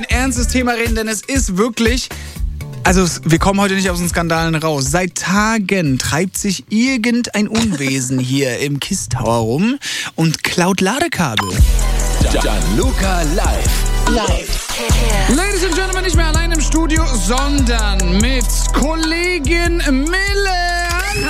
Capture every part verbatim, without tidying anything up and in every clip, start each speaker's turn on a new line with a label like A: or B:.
A: Ein ernstes Thema reden, denn es ist wirklich... Also wir kommen heute nicht aus den Skandalen raus. Seit Tagen treibt sich irgendein Unwesen hier im KISS Tower rum und klaut Ladekabel.
B: Gianluca live.
C: Live.
A: Ladies and Gentlemen, nicht mehr allein im Studio, sondern mit Kollegin Mille.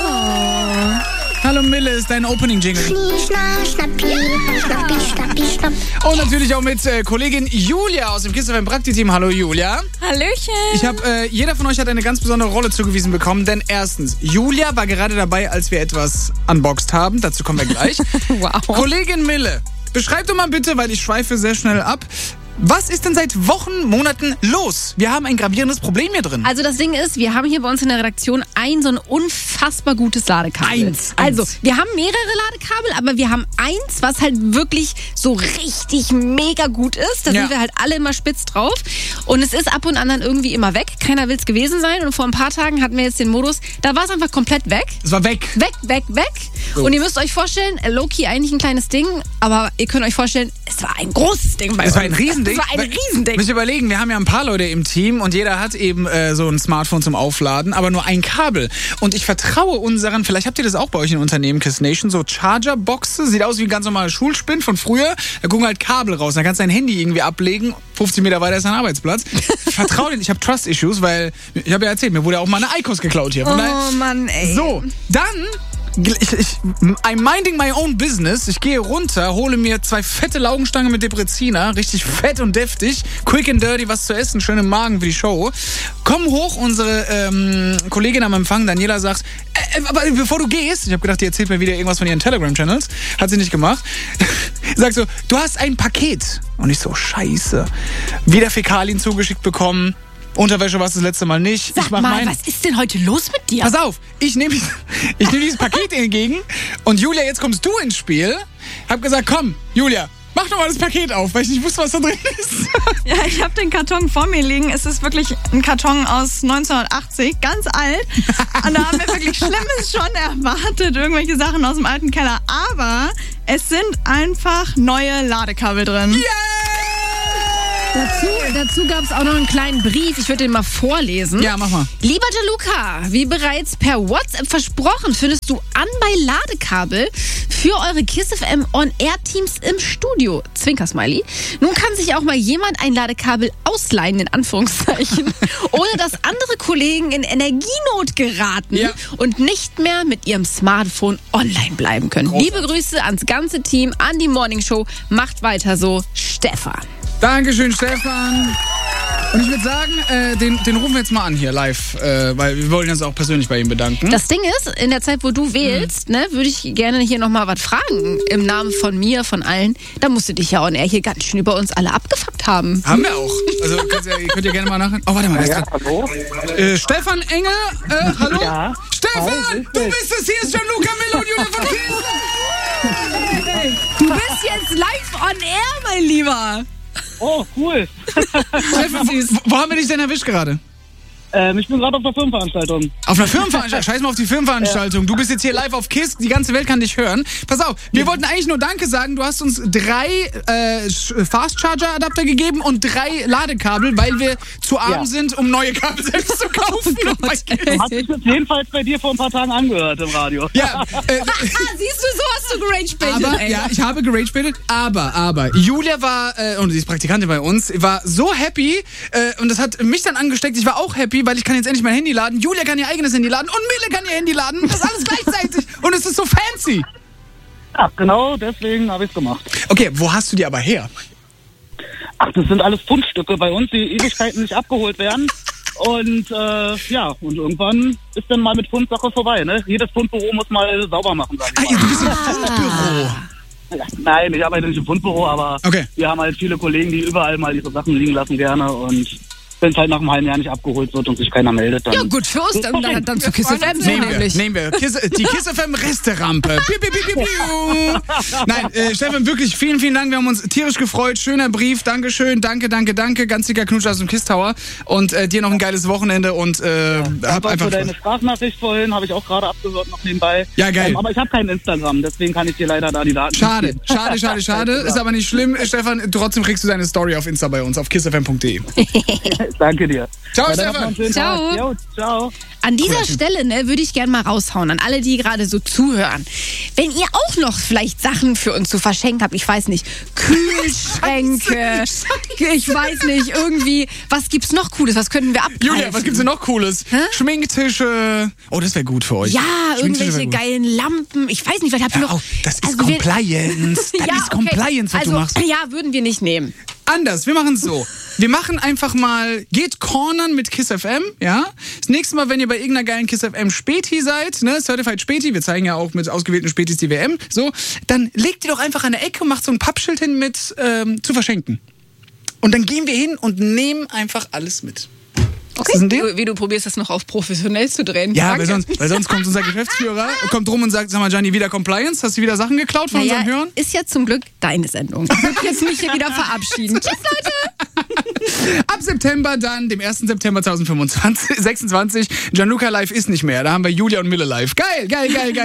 A: Hallo. Hallo Mille, ist dein Opening-Jingle.
C: Schnapp, schnappi, schnappi, schnappi, schnapp.
A: Und natürlich auch mit äh, Kollegin Julia aus dem KISS F M Prakti-Team. Hallo Julia.
D: Hallöchen.
A: Ich habe, äh, jeder von euch hat eine ganz besondere Rolle zugewiesen bekommen, denn erstens, Julia war gerade dabei, als wir etwas unboxed haben. Dazu kommen wir gleich.
D: Wow.
A: Kollegin Mille, beschreib doch mal bitte, weil ich schweife sehr schnell ab. Was ist denn seit Wochen, Monaten los? Wir haben ein gravierendes Problem hier drin.
D: Also das Ding ist, wir haben hier bei uns in der Redaktion ein so ein unfassbar gutes Ladekabel.
A: Eins,
D: Also,
A: eins.
D: wir haben mehrere Ladekabel, aber wir haben eins, was halt wirklich so richtig mega gut ist. Da
A: Ja.
D: sind wir halt alle immer spitz drauf. Und es ist ab und an dann irgendwie immer weg. Keiner will es gewesen sein. Und vor ein paar Tagen hatten wir jetzt den Modus, da war es einfach komplett weg.
A: Es war weg.
D: Weg, weg, weg.
A: So.
D: Und ihr müsst euch vorstellen, Loki eigentlich ein kleines Ding, aber ihr könnt euch vorstellen, es war ein großes Ding bei
A: Es
D: uns.
A: war ein Riesending.
D: Es war ein
A: Weil-
D: Riesending.
A: Müsst ihr überlegen, wir haben ja ein paar Leute im Team und jeder hat eben äh, so ein Smartphone zum Aufladen, aber nur ein Kabel. Und ich vertraue unseren, vielleicht habt ihr das auch bei euch in Unternehmen, KISS Nation, so Charger-Boxe, sieht aus wie ein ganz normaler Schulspind von früher. Da gucken halt Kabel raus, da kannst du dein Handy irgendwie ablegen, fünfzig Meter weiter ist dein Arbeitsplatz. Ich vertraue denen, ich habe Trust-Issues, weil, ich habe ja erzählt, mir wurde ja auch mal eine I Q O S geklaut hier. Von daher-
D: Oh Mann, ey.
A: So, dann... Ich, ich, I'm minding my own business. Ich gehe runter, hole mir zwei fette Laugenstangen mit Deprezina, richtig fett und deftig, quick and dirty, was zu essen, schön im Magen für die Show. Komm hoch, unsere ähm, Kollegin am Empfang, Daniela, sagt, äh, aber bevor du gehst, ich habe gedacht, die erzählt mir wieder irgendwas von ihren Telegram-Channels, hat sie nicht gemacht, sagt so, du hast ein Paket. Und ich so, scheiße. Wieder Fäkalien zugeschickt bekommen. Unterwäsche war es das letzte Mal nicht.
D: Sag
A: ich mach
D: mal,
A: mein...
D: was ist denn heute los mit dir?
A: Pass auf, ich nehme ich nehm dieses Paket entgegen und Julia, jetzt kommst du ins Spiel. Hab gesagt, komm, Julia, mach doch mal das Paket auf, weil ich nicht wusste, was da drin ist.
E: Ja, ich habe den Karton vor mir liegen. Es ist wirklich ein Karton aus neunzehnhundertachtzig, ganz alt. Und da haben wir wirklich Schlimmes schon erwartet, irgendwelche Sachen aus dem alten Keller. Aber es sind einfach neue Ladekabel drin.
D: Dazu, dazu gab es auch noch einen kleinen Brief. Ich würde den mal vorlesen.
A: Ja, mach mal.
D: Lieber Gianluca, wie bereits per WhatsApp versprochen, findest du an bei Ladekabel für eure KISS F M On-Air-Teams im Studio. Zwinker-Smiley. Nun kann sich auch mal jemand ein Ladekabel ausleihen, in Anführungszeichen, ohne dass andere Kollegen in Energienot geraten
A: Ja.
D: und nicht mehr mit ihrem Smartphone online bleiben können.
A: Großartig.
D: Liebe Grüße ans ganze Team, an die Morning Show. Macht weiter so, Stefan.
A: Dankeschön, Stefan. Und ich würde sagen, äh, den, den rufen wir jetzt mal an hier live, äh, weil wir wollen uns auch persönlich bei ihm bedanken.
D: Das Ding ist, in der Zeit, wo du wählst, ne, würde ich gerne hier nochmal was fragen. Im Namen von mir, von allen. Da musst du dich ja on air hier ganz schön über uns alle abgefuckt haben.
A: Haben wir auch. Also könnt ihr, könnt ihr gerne mal nachhören. Oh, warte mal.
F: Ja,
A: Ja,
F: hallo?
A: äh, Stefan Engel, äh, hallo?
F: Ja.
A: Stefan,
F: Hi,
A: du
F: grüß dich.
A: bist es. Hier ist Gianluca Mille und Julia von KISS.
D: Du bist jetzt live on air, mein Lieber.
F: Oh, cool.
A: Stefan, wo, wo haben wir dich denn erwischt gerade?
F: Ähm, ich bin gerade auf der Firmenveranstaltung.
A: Auf einer Firmenveranstaltung. Scheiß mal auf die Firmenveranstaltung. Du bist jetzt hier live auf KISS. Die ganze Welt kann dich hören. Pass auf, wir wollten eigentlich nur Danke sagen. Du hast uns drei äh, Fast-Charger-Adapter gegeben und drei Ladekabel, weil wir zu arm
F: Ja.
A: sind, um neue Kabel selbst zu kaufen. Bei KISS.
F: Hat sich das jedenfalls bei dir vor ein paar Tagen angehört im Radio.
A: Ja, äh,
D: Ah, siehst du, so hast du gerage-baitet,
A: aber,
D: ey.
A: ja, ich habe gerage-baitet, aber, aber, Julia war, äh, und sie ist Praktikantin bei uns, war so happy, äh, und das hat mich dann angesteckt, ich war auch happy, weil ich kann jetzt endlich mein Handy laden, Julia kann ihr eigenes Handy laden und Mille kann ihr Handy laden, das alles gleichzeitig und es ist so fancy.
F: Ja, genau deswegen habe ich es gemacht.
A: Okay, wo hast du die aber her?
F: Ach, das sind alles Fundstücke bei uns, die Ewigkeiten nicht abgeholt werden. Und äh, ja, und irgendwann ist dann mal mit Fundsache vorbei. Ne? Jedes Fundbüro muss mal sauber machen, sag
A: Ah,
F: ich
A: ihr-
F: mal.
A: du bist im Fundbüro.
F: Ja, nein, ich arbeite nicht im Fundbüro, aber
A: Okay.
F: wir haben halt viele Kollegen, die überall mal ihre Sachen liegen lassen gerne. Und wenn es halt nach einem halben Jahr nicht abgeholt wird und sich keiner meldet, dann...
D: Ja gut, für uns, dann, dann, dann zu Kiss F M.
A: Nehmen wir,
D: nämlich.
A: nehmen wir. Kiss, die Kiss F M Resterampe. Piu, piu, piu, piu, piu. Nein, äh, Stefan, wirklich vielen, vielen Dank. Wir haben uns tierisch gefreut. Schöner Brief. Dankeschön. Danke, danke, danke. Ganz dicker Knutsch aus dem Kiss Tower. Und äh, dir noch ein geiles Wochenende und äh,
F: Ja,
A: hab einfach
F: für deine
A: Spaß.
F: Sprachnachricht vorhin, habe ich auch gerade abgehört noch nebenbei.
A: Ja, geil.
F: Ähm, aber ich habe kein Instagram, deswegen kann ich dir leider da die Daten
A: Schade,
F: nicht geben.
A: schade, schade, schade. Ist aber nicht schlimm, Stefan. Trotzdem kriegst du deine Story auf Insta bei uns, auf kiss f m punkt d e.
F: Danke dir.
A: Ciao,
F: Ja, dann habt noch einen
A: Stefan.
F: schönen
D: Ciao.
F: Tag. Jo, ciao.
D: An dieser Stelle ne, würde ich gerne mal raushauen, an alle, die gerade so zuhören. Wenn ihr auch noch vielleicht Sachen für uns zu verschenken habt, ich weiß nicht, Kühlschränke, ich weiß nicht, irgendwie, was gibt's noch Cooles, was könnten wir abgreifen?
A: Julia, was gibt's denn noch Cooles?
D: Hä?
A: Schminktische. Oh, das wäre gut für euch.
D: Ja,
A: Schminktische
D: irgendwelche
A: wär gut.
D: geilen Lampen, ich weiß nicht, was habt ihr
A: Hör
D: noch?
A: auf, das ist
D: Also wir-
A: Compliance. Das
D: ja,
A: ist Compliance, was
D: okay.
A: du
D: also,
A: machst.
D: Ja, würden wir nicht nehmen.
A: Anders, wir machen es so. Wir machen einfach mal, geht cornern mit Kiss F M, ja? Das nächste Mal, wenn ihr bei irgendeiner geilen Kiss F M Späti seid, ne, Certified Späti, wir zeigen ja auch mit ausgewählten Spätis die W M, so, dann legt ihr doch einfach an der Ecke und macht so ein Pappschild hin mit ähm, zu verschenken. Und dann gehen wir hin und nehmen einfach alles mit.
D: Okay.
A: Ist das ein Deal?
D: Wie du probierst, das noch auf professionell zu drehen.
A: Ja,
D: Danke.
A: weil sonst, weil sonst kommt unser Geschäftsführer, kommt rum und sagt, sag mal, Gianni, wieder Compliance? Hast du wieder Sachen geklaut von
D: Naja,
A: unseren Hörern?
D: ist ja zum Glück deine Sendung. Ich würde jetzt mich hier wieder verabschieden. Tschüss, Leute.
A: Ab September dann, dem ersten September zweitausendfünfundzwanzig, sechsundzwanzig, Gianluca Live ist nicht mehr. Da haben wir Julia und Mille live. Geil, geil, geil, geil.